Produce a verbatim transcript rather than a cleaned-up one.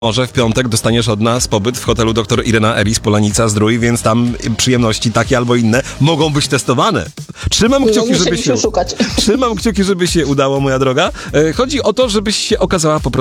Może w piątek dostaniesz od nas pobyt w hotelu doktor Irena Eris Polanica Zdrój, więc tam przyjemności takie albo inne mogą być testowane. Trzymam kciuki, żeby się, szukać. trzymam kciuki, żeby się udało, moja droga. Chodzi o to, żebyś się okazała po prostu